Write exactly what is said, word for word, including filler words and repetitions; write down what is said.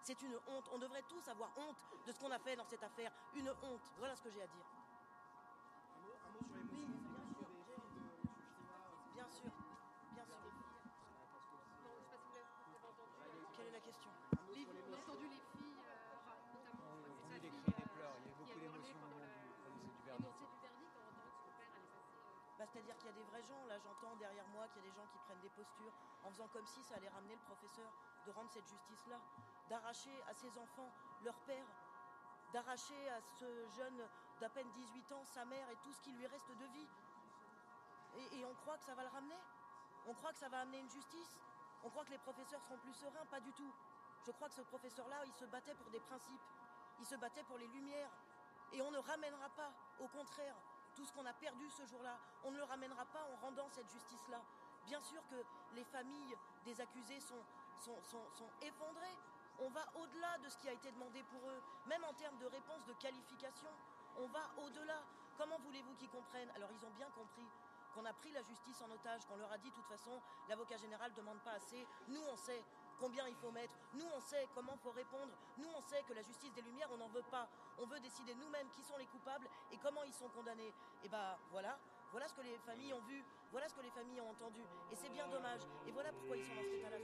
C'est une honte. On devrait tous avoir honte de ce qu'on a fait dans cette affaire. Une honte. Voilà ce que j'ai à dire. Un mot, un mot sur l'émotion. Oui, bien sûr. Bien sûr. Bien sûr. Quelle est la question? Les, on a entendu les filles, euh, enfin, notamment on a sa entendu des fille, cris, des euh, pleurs, il y a eu beaucoup qui a hurlé d'émotions pendant au le- moment du- du verdict. l'énoncé du verdict, on entend que son père allait passer. euh, Bah, c'est-à-dire qu'il y a des vrais gens, là j'entends derrière moi qu'il y a des gens qui prennent des postures en faisant comme si ça allait ramener le professeur, de rendre cette justice-là, d'arracher à ses enfants leur père, d'arracher à ce jeune d'à peine dix-huit ans sa mère et tout ce qui lui reste de vie. Et, et on croit que ça va le ramener? On croit que ça va amener une justice? On croit que les professeurs seront plus sereins? Pas du tout. Je crois que ce professeur-là, il se battait pour des principes, il se battait pour les lumières. Et on ne ramènera pas, au contraire, tout ce qu'on a perdu ce jour-là, on ne le ramènera pas en rendant cette justice-là. Bien sûr que les familles des accusés sont, sont, sont, sont effondrées. On va au-delà de ce qui a été demandé pour eux, même en termes de réponse, de qualification. On va au-delà. Comment voulez-vous qu'ils comprennent? Alors ils ont bien compris qu'on a pris la justice en otage, qu'on leur a dit de toute façon, l'avocat général ne demande pas assez. Nous, on sait combien il faut mettre. Nous, on sait comment il faut répondre. Nous, on sait que la justice des Lumières, on n'en veut pas. On veut décider nous-mêmes qui sont les coupables et comment ils sont condamnés. Et bien, voilà. Voilà ce que les familles ont vu. Voilà ce que les familles ont entendu. Et c'est bien dommage. Et voilà pourquoi ils sont dans cet état-là.